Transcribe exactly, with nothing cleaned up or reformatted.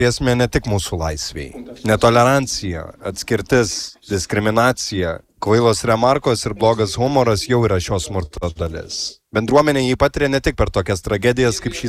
grėsmę ne tik mūsų laisvei. Netolerancija, atskirtis, diskriminacija, kvailos remarkos ir blogas humoras jau yra šios smurto dalis. Bendruomenė jį patiria ne tik per tokias tragedijas kaip šį